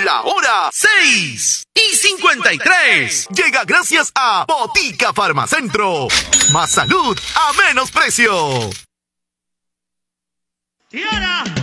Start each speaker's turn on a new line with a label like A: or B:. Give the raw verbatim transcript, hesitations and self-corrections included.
A: La hora seis y cincuenta y tres. Llega gracias a Botica Farmacentro. Más salud a menos precio.
B: Y ahora